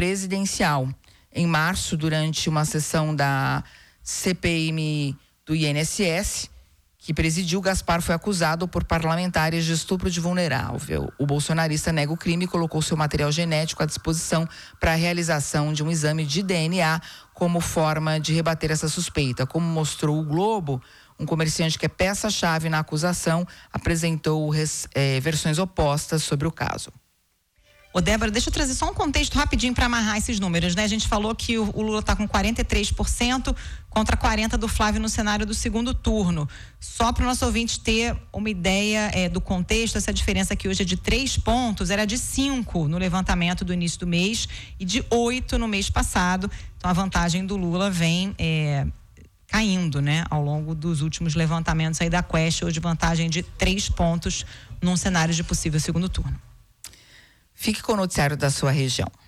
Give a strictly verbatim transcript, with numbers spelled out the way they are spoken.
presidencial. Em março, durante uma sessão da C P M do I N S S, que presidiu, Gaspar foi acusado por parlamentares de estupro de vulnerável. O bolsonarista nega o crime e colocou seu material genético à disposição para a realização de um exame de D N A como forma de rebater essa suspeita. Como mostrou o Globo, um comerciante que é peça-chave na acusação apresentou res, é, versões opostas sobre o caso. Ô Débora, deixa eu trazer só um contexto rapidinho para amarrar esses números, né? A gente falou que o, o Lula está com quarenta e três por cento contra quarenta por cento do Flávio no cenário do segundo turno. Só para o nosso ouvinte ter uma ideia é, do contexto, essa diferença que hoje é de três pontos, era de cinco no levantamento do início do mês e de oito no mês passado. Então a vantagem do Lula vem é, caindo, né? Ao longo dos últimos levantamentos aí da Quest, hoje vantagem de três pontos num cenário de possível segundo turno. Fique com o noticiário da sua região.